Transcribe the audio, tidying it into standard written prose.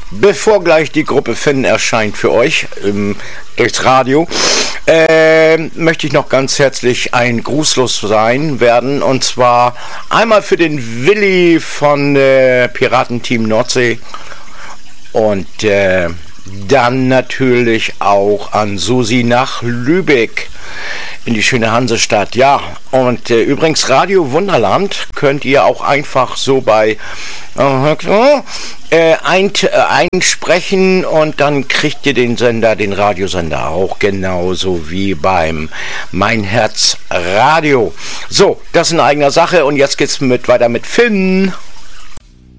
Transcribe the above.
bevor gleich die Gruppe Finn erscheint für euch durchs Radio, möchte ich noch ganz herzlich ein Grußlos sein werden. Und zwar einmal für den Willi von Piratenteam Nordsee und dann natürlich auch an Susi nach Lübeck in die schöne Hansestadt. Ja, und übrigens Radio Wunderland könnt ihr auch einfach so bei einsprechen und dann kriegt ihr den Radiosender auch genauso wie beim Mein Herz Radio. So, das in eigener Sache und jetzt geht's weiter mit Finn.